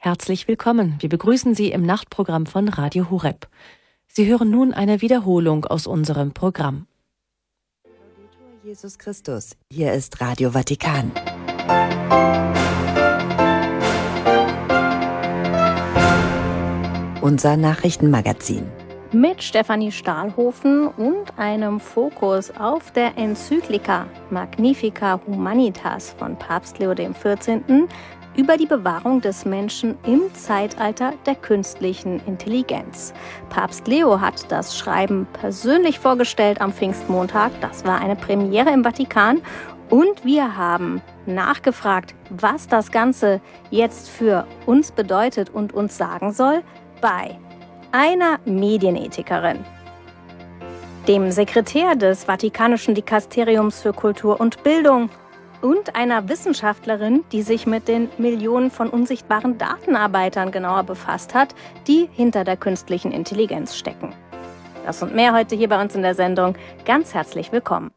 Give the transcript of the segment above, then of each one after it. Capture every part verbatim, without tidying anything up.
Herzlich willkommen. Wir begrüßen Sie im Nachtprogramm von Radio Horeb. Sie hören nun eine Wiederholung aus unserem Programm. Jesus Christus, hier ist Radio Vatikan. Unser Nachrichtenmagazin. Mit Stefanie Stahlhofen und einem Fokus auf der Enzyklika Magnificat Humanitas von Papst Leo der vierzehnte. über die Bewahrung des Menschen im Zeitalter der künstlichen Intelligenz. Papst Leo hat das Schreiben persönlich vorgestellt am Pfingstmontag. Das war eine Premiere im Vatikan. Und wir haben nachgefragt, was das Ganze jetzt für uns bedeutet und uns sagen soll, bei einer Medienethikerin, dem Sekretär des Vatikanischen Dikasteriums für Kultur und Bildung und einer Wissenschaftlerin, die sich mit den Millionen von unsichtbaren Datenarbeitern genauer befasst hat, die hinter der künstlichen Intelligenz stecken. Das und mehr heute hier bei uns in der Sendung. Ganz herzlich willkommen.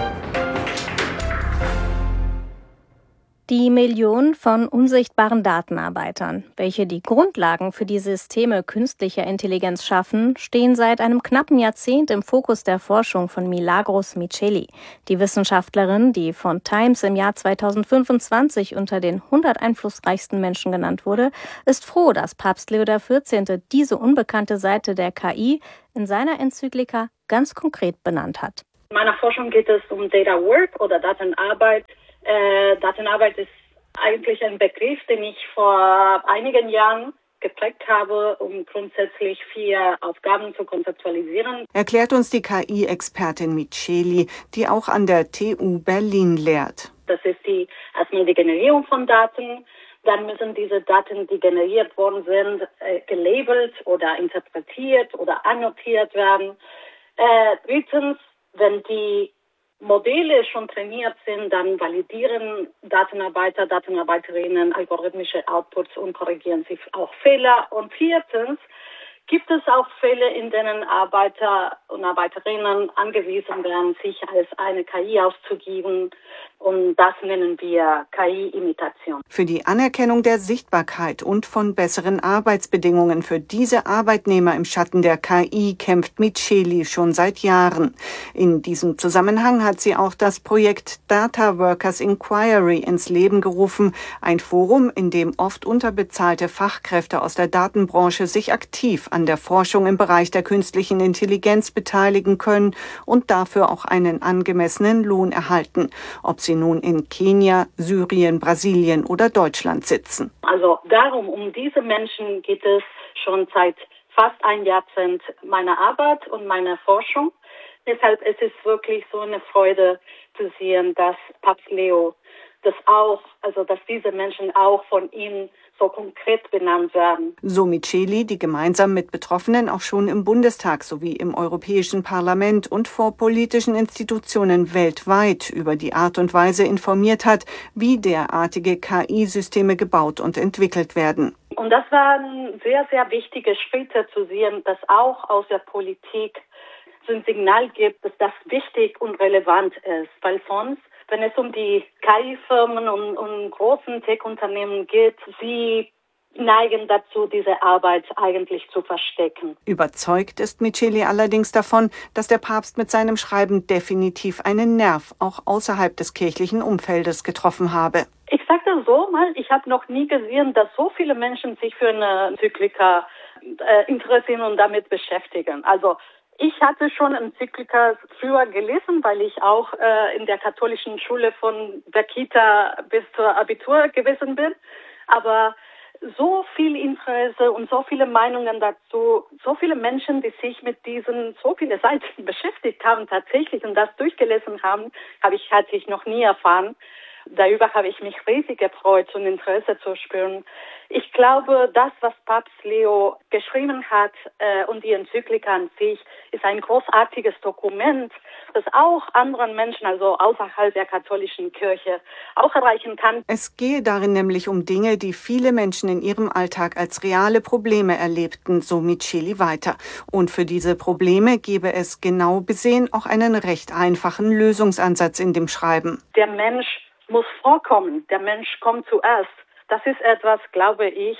Die Millionen von unsichtbaren Datenarbeitern, welche die Grundlagen für die Systeme künstlicher Intelligenz schaffen, stehen seit einem knappen Jahrzehnt im Fokus der Forschung von Milagros Miceli. Die Wissenschaftlerin, die von Times im Jahr zweitausendfünfundzwanzig unter den hundert einflussreichsten Menschen genannt wurde, ist froh, dass Papst Leo der vierzehnte. Diese unbekannte Seite der K I in seiner Enzyklika ganz konkret benannt hat. In meiner Forschung geht es um Data Work oder Datenarbeit. Äh, Datenarbeit ist eigentlich ein Begriff, den ich vor einigen Jahren geprägt habe, um grundsätzlich vier Aufgaben zu konzeptualisieren. Erklärt uns die K I-Expertin Miceli, die auch an der T U Berlin lehrt. Das ist die erstmal die Generierung von Daten. Dann müssen diese Daten, die generiert worden sind, äh, gelabelt oder interpretiert oder annotiert werden. Äh, drittens, wenn die Modelle schon trainiert sind, dann validieren Datenarbeiter, Datenarbeiterinnen algorithmische Outputs und korrigieren sie auch Fehler. Und viertens gibt es auch Fälle, in denen Arbeiter und Arbeiterinnen angewiesen werden, sich als eine K I auszugeben. Und das nennen wir K I-Imitation. Für die Anerkennung der Sichtbarkeit und von besseren Arbeitsbedingungen für diese Arbeitnehmer im Schatten der K I kämpft Miceli schon seit Jahren. In diesem Zusammenhang hat sie auch das Projekt Data Workers Inquiry ins Leben gerufen, ein Forum, in dem oft unterbezahlte Fachkräfte aus der Datenbranche sich aktiv an der Forschung im Bereich der künstlichen Intelligenz beteiligen können und dafür auch einen angemessenen Lohn erhalten, ob sie nun in Kenia, Syrien, Brasilien oder Deutschland sitzen. Also darum, um diese Menschen geht es schon seit fast ein Jahrzehnt meiner Arbeit und meiner Forschung. Deshalb ist es wirklich so eine Freude zu sehen, dass Papst Leo das auch, also dass diese Menschen auch von ihm so konkret benannt werden. So Miceli, die gemeinsam mit Betroffenen auch schon im Bundestag sowie im Europäischen Parlament und vor politischen Institutionen weltweit über die Art und Weise informiert hat, wie derartige K I-Systeme gebaut und entwickelt werden. Und das waren sehr, sehr wichtige Schritte zu sehen, dass auch aus der Politik so ein Signal gibt, dass das wichtig und relevant ist, weil sonst, wenn es um die K I-Firmen und, und großen Tech-Unternehmen geht, sie neigen dazu, diese Arbeit eigentlich zu verstecken. Überzeugt ist Miceli allerdings davon, dass der Papst mit seinem Schreiben definitiv einen Nerv auch außerhalb des kirchlichen Umfeldes getroffen habe. Ich sage das so mal, ich habe noch nie gesehen, dass so viele Menschen sich für eine Enzyklika äh, interessieren und damit beschäftigen. Also ich hatte schon Enzyklika früher gelesen, weil ich auch äh, in der katholischen Schule von der Kita bis zur Abitur gewesen bin. Aber so viel Interesse und so viele Meinungen dazu, so viele Menschen, die sich mit diesen so viele Seiten beschäftigt haben tatsächlich und das durchgelesen haben, habe ich hatte ich noch nie erfahren. Darüber habe ich mich riesig gefreut und Interesse zu spüren. Ich glaube, das, was Papst Leo geschrieben hat äh, und die Enzyklika an sich, ist ein großartiges Dokument, das auch anderen Menschen, also außerhalb der katholischen Kirche, auch erreichen kann. Es gehe darin nämlich um Dinge, die viele Menschen in ihrem Alltag als reale Probleme erlebten, so Miceli weiter. Und für diese Probleme gebe es genau besehen auch einen recht einfachen Lösungsansatz in dem Schreiben. Der Mensch muss vorkommen. Der Mensch kommt zuerst. Das ist etwas, glaube ich,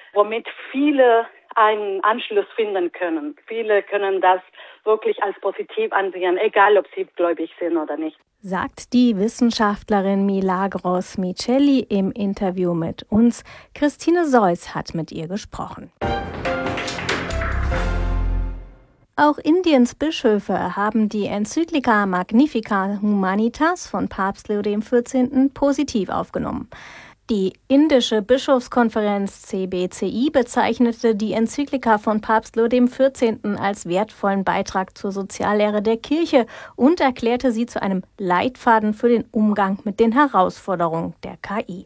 womit viele einen Anschluss finden können. Viele können das wirklich als positiv ansehen, egal ob sie gläubig sind oder nicht. Sagt die Wissenschaftlerin Milagros Miceli im Interview mit uns. Christine Seuss hat mit ihr gesprochen. Auch Indiens Bischöfe haben die Enzyklika Magnificat Humanitas von Papst Leo der vierzehnte positiv aufgenommen. Die indische Bischofskonferenz C B C I bezeichnete die Enzyklika von Papst Leo der vierzehnte als wertvollen Beitrag zur Soziallehre der Kirche und erklärte sie zu einem Leitfaden für den Umgang mit den Herausforderungen der K I.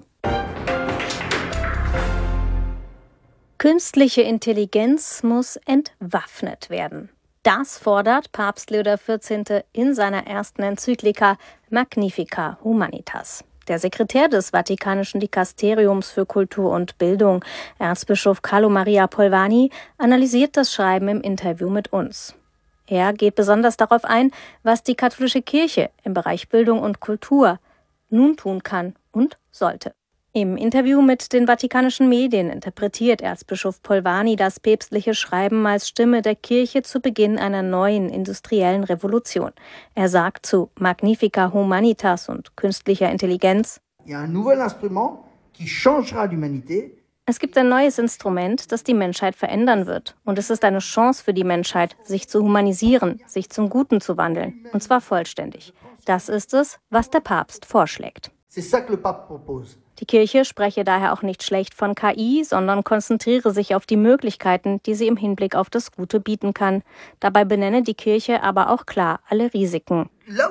Künstliche Intelligenz muss entwaffnet werden. Das fordert Papst Leo der vierzehnte in seiner ersten Enzyklika Magnificat Humanitas. Der Sekretär des Vatikanischen Dikasteriums für Kultur und Bildung, Erzbischof Carlo Maria Polvani, analysiert das Schreiben im Interview mit uns. Er geht besonders darauf ein, was die katholische Kirche im Bereich Bildung und Kultur nun tun kann und sollte. Im Interview mit den vatikanischen Medien interpretiert Erzbischof Polvani das päpstliche Schreiben als Stimme der Kirche zu Beginn einer neuen industriellen Revolution. Er sagt zu Magnificat Humanitas und künstlicher Intelligenz: Es gibt ein neues Instrument, das die Menschheit verändern wird. Und es ist eine Chance für die Menschheit, sich zu humanisieren, sich zum Guten zu wandeln. Und zwar vollständig. Das ist es, was der Papst vorschlägt. Die Kirche spreche daher auch nicht schlecht von K I, sondern konzentriere sich auf die Möglichkeiten, die sie im Hinblick auf das Gute bieten kann. Dabei benenne die Kirche aber auch klar alle Risiken.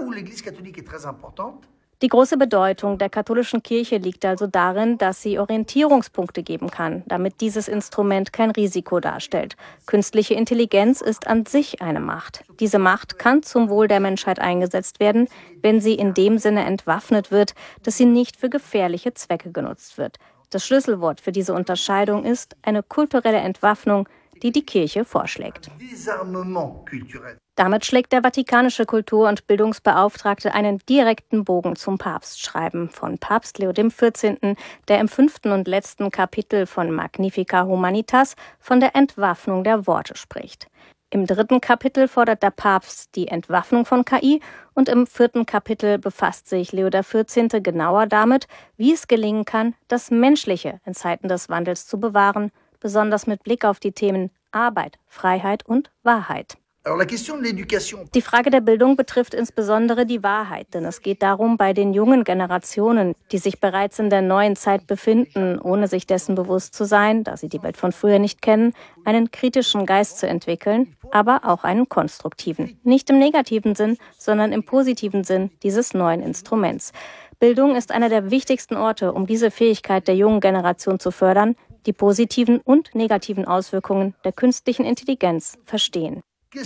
Die große Bedeutung der katholischen Kirche liegt also darin, dass sie Orientierungspunkte geben kann, damit dieses Instrument kein Risiko darstellt. Künstliche Intelligenz ist an sich eine Macht. Diese Macht kann zum Wohl der Menschheit eingesetzt werden, wenn sie in dem Sinne entwaffnet wird, dass sie nicht für gefährliche Zwecke genutzt wird. Das Schlüsselwort für diese Unterscheidung ist eine kulturelle Entwaffnung, die die Kirche vorschlägt. Damit schlägt der vatikanische Kultur- und Bildungsbeauftragte einen direkten Bogen zum Papstschreiben von Papst Leo der vierzehnte, der im fünften und letzten Kapitel von Magnificat Humanitas von der Entwaffnung der Worte spricht. Im dritten Kapitel fordert der Papst die Entwaffnung von K I und im vierten Kapitel befasst sich Leo der vierzehnte genauer damit, wie es gelingen kann, das Menschliche in Zeiten des Wandels zu bewahren, besonders mit Blick auf die Themen Arbeit, Freiheit und Wahrheit. Die Frage der Bildung betrifft insbesondere die Wahrheit, denn es geht darum, bei den jungen Generationen, die sich bereits in der neuen Zeit befinden, ohne sich dessen bewusst zu sein, da sie die Welt von früher nicht kennen, einen kritischen Geist zu entwickeln, aber auch einen konstruktiven. Nicht im negativen Sinn, sondern im positiven Sinn dieses neuen Instruments. Bildung ist einer der wichtigsten Orte, um diese Fähigkeit der jungen Generation zu fördern, die positiven und negativen Auswirkungen der künstlichen Intelligenz verstehen.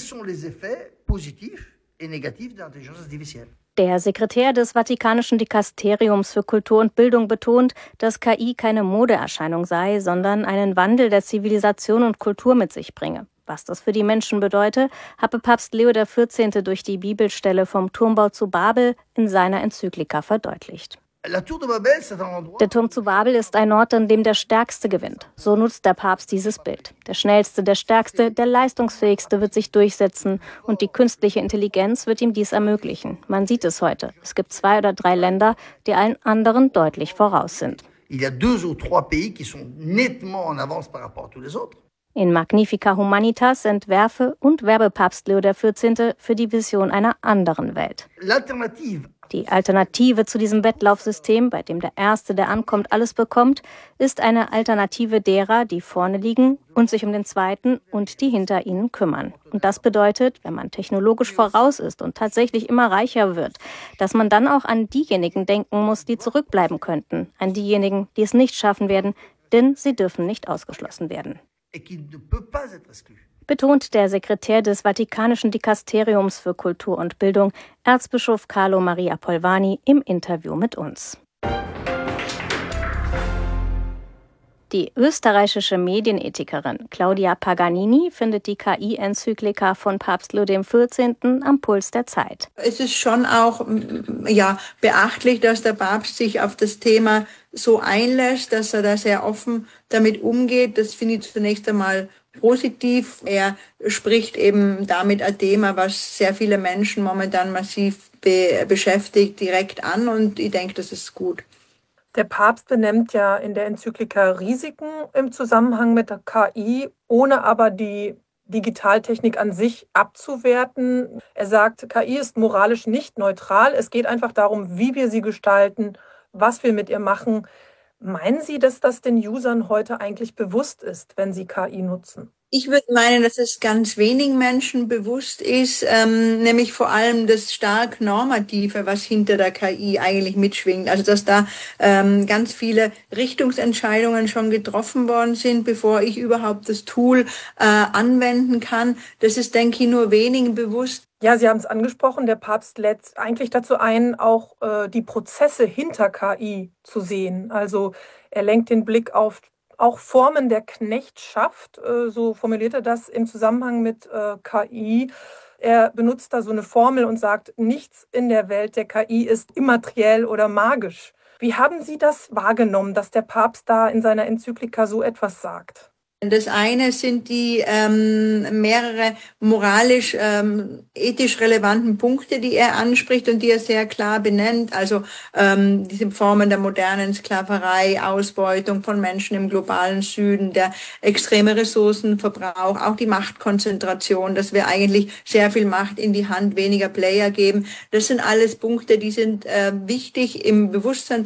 Der Sekretär des Vatikanischen Dikasteriums für Kultur und Bildung betont, dass K I keine Modeerscheinung sei, sondern einen Wandel der Zivilisation und Kultur mit sich bringe. Was das für die Menschen bedeute, habe Papst Leo der vierzehnte durch die Bibelstelle vom Turmbau zu Babel in seiner Enzyklika verdeutlicht. Der Turm zu Babel ist ein Ort, an dem der Stärkste gewinnt. So nutzt der Papst dieses Bild. Der Schnellste, der Stärkste, der Leistungsfähigste wird sich durchsetzen und die künstliche Intelligenz wird ihm dies ermöglichen. Man sieht es heute. Es gibt zwei oder drei Länder, die allen anderen deutlich voraus sind. In Magnificat Humanitas entwerfe und werbe Papst Leo der vierzehnte für die Vision einer anderen Welt. Die Alternative zu diesem Wettlaufsystem, bei dem der Erste, der ankommt, alles bekommt, ist eine Alternative derer, die vorne liegen und sich um den Zweiten und die hinter ihnen kümmern. Und das bedeutet, wenn man technologisch voraus ist und tatsächlich immer reicher wird, dass man dann auch an diejenigen denken muss, die zurückbleiben könnten, an diejenigen, die es nicht schaffen werden, denn sie dürfen nicht ausgeschlossen werden. Betont der Sekretär des Vatikanischen Dikasteriums für Kultur und Bildung, Erzbischof Carlo Maria Polvani, im Interview mit uns. Die österreichische Medienethikerin Claudia Paganini findet die K I-Enzyklika von Papst Leo der vierzehnte am Puls der Zeit. Es ist schon auch ja, beachtlich, dass der Papst sich auf das Thema so einlässt, dass er da sehr offen damit umgeht. Das finde ich zunächst einmal positiv. Er spricht eben damit ein Thema, was sehr viele Menschen momentan massiv be- beschäftigt, direkt an, und ich denke, das ist gut. Der Papst benennt ja in der Enzyklika Risiken im Zusammenhang mit der K I, ohne aber die Digitaltechnik an sich abzuwerten. Er sagt, K I ist moralisch nicht neutral. Es geht einfach darum, wie wir sie gestalten, was wir mit ihr machen. Meinen Sie, dass das den Usern heute eigentlich bewusst ist, wenn sie K I nutzen? Ich würde meinen, dass es ganz wenigen Menschen bewusst ist, ähm, nämlich vor allem das stark Normative, was hinter der K I eigentlich mitschwingt. Also dass da ähm, ganz viele Richtungsentscheidungen schon getroffen worden sind, bevor ich überhaupt das Tool äh, anwenden kann. Das ist, denke ich, nur wenigen bewusst. Ja, Sie haben es angesprochen, der Papst lädt eigentlich dazu ein, auch äh, die Prozesse hinter K I zu sehen. Also er lenkt den Blick auf auch Formen der Knechtschaft, äh, so formuliert er das im Zusammenhang mit äh, K I. Er benutzt da so eine Formel und sagt, nichts in der Welt der K I ist immateriell oder magisch. Wie haben Sie das wahrgenommen, dass der Papst da in seiner Enzyklika so etwas sagt? Das eine sind die ähm, mehrere moralisch, ähm, ethisch relevanten Punkte, die er anspricht und die er sehr klar benennt. Also ähm, diese Formen der modernen Sklaverei, Ausbeutung von Menschen im globalen Süden, der extreme Ressourcenverbrauch, auch die Machtkonzentration, dass wir eigentlich sehr viel Macht in die Hand weniger Player geben. Das sind alles Punkte, die sind äh, wichtig im Bewusstsein